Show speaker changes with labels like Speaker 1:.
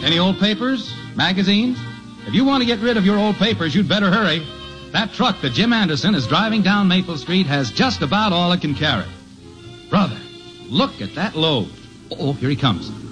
Speaker 1: Any old papers? Magazines? If you want to get rid of your old papers, you'd better hurry. That truck that Jim Anderson is driving down Maple Street has just about all it can carry. Brother, look at that load. Oh, here he comes.